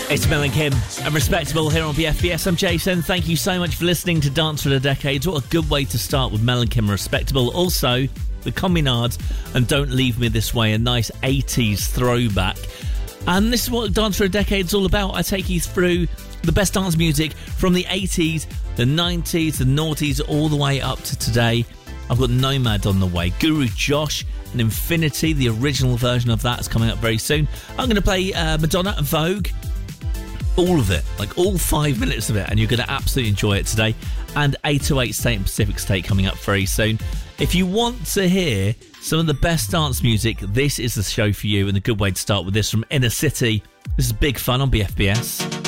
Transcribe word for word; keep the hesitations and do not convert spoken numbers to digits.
It's Mel and Kim and Respectable here on B F B S. I'm Jason. Thank you so much for listening to Dance for the Decades. What a good way to start with Mel and Kim and Respectable. Also, the Communards and Don't Leave Me This Way, a nice eighties throwback. And this is what Dance for a Decade is all about. I take you through the best dance music from the eighties, the nineties, the noughties, all the way up to today. I've got Nomad on the way. Guru Josh and Infinity, the original version of that, is coming up very soon. I'm going to play uh, Madonna and Vogue. All of it, like all five minutes of it, and you're going to absolutely enjoy it today. And eight oh eight State and Pacific State coming up very soon. If you want to hear some of the best dance music, this is the show for you, and a good way to start with this from Inner City. This is Big Fun on B F B S.